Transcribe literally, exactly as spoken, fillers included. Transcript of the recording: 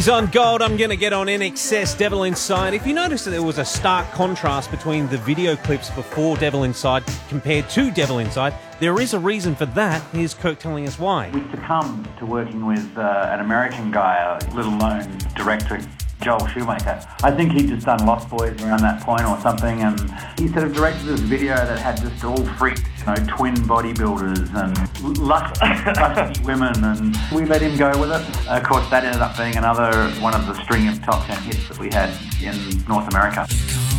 On Gold, I'm going to get on I N X S Devil Inside. If you notice that there was a stark contrast between the video clips before Devil Inside compared to Devil Inside, there is a reason for that. Here's Kirk telling us why. We succumbed to working with uh, an American guy, a little-known director, Joel Schumacher. I think he'd just done Lost Boys around that point or something, and he sort of directed this video that had just all freaks, you know, twin bodybuilders and lust, lusty women, and we let him go with it. Of course, that ended up being another one of the string of top ten hits that we had in North America.